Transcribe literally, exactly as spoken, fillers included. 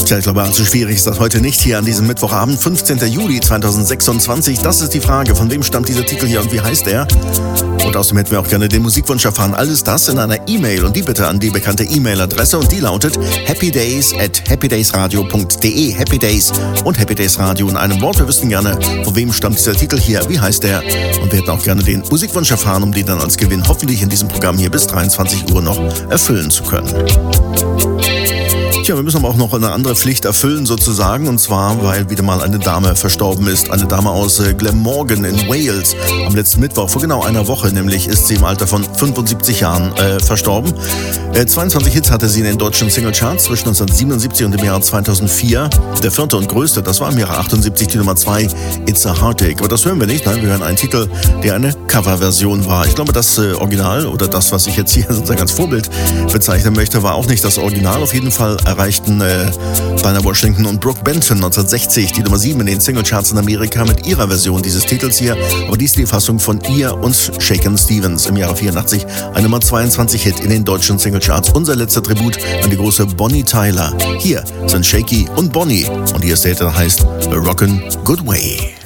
Tja, ich glaube, allzu schwierig ist das heute nicht hier an diesem Mittwochabend, fünfzehnten Juli zweitausendsechsundzwanzig. Das ist die Frage, von wem stammt dieser Titel hier und wie heißt er? Und außerdem hätten wir auch gerne den Musikwunsch erfahren. Alles das in einer E-Mail und die bitte an die bekannte E-Mail-Adresse und die lautet happydays at happydaysradio punkt de. Happydays und Happydays Radio in einem Wort. Wir wüssten gerne, von wem stammt dieser Titel hier, wie heißt er? Und wir hätten auch gerne den Musikwunsch erfahren, um den dann als Gewinn hoffentlich in diesem Programm hier bis dreiundzwanzig Uhr noch erfüllen zu können. Tja, wir müssen aber auch noch eine andere Pflicht erfüllen sozusagen, und zwar, weil wieder mal eine Dame verstorben ist. Eine Dame aus äh, Glamorgan in Wales. Am letzten Mittwoch, vor genau einer Woche nämlich, ist sie im Alter von fünfundsiebzig Jahren äh, verstorben. Äh, zweiundzwanzig Hits hatte sie in den deutschen Singlecharts zwischen neunzehnhundertsiebenundsiebzig und dem Jahr zweitausendvier. Der vierte und größte, das war im Jahre achtundsiebzig die Nummer zwei, It's a Heartache. Aber das hören wir nicht, nein, wir hören einen Titel, der eine Coverversion war. Ich glaube, das äh, Original oder das, was ich jetzt hier sozusagen als Vorbild bezeichnen möchte, war auch nicht das Original. Auf jeden Fall erreichten äh, Dinah Washington und Brooke Benton neunzehnhundertsechzig die Nummer sieben in den Singlecharts in Amerika mit ihrer Version dieses Titels hier. Aber dies ist die Fassung von ihr und Shakin' Stevens im Jahre vierundachtzig. Ein Nummer zweiundzwanzig Hit in den deutschen Singlecharts. Unser letzter Tribut an die große Bonnie Tyler. Hier sind Shaky und Bonnie. Und hier ist der, der heißt A Rockin' Good Way.